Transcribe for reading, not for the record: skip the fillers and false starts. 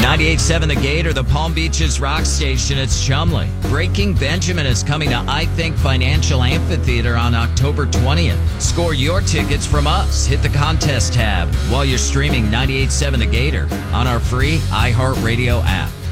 98.7 The Gate, or the Palm Beaches Rock Station. It's Chumley. Breaking Benjamin is coming to I Think Financial Amphitheater on October 20th. Score your tickets from us. Hit the contest tab while you're streaming 98.7 The Gator on our free iHeartRadio app.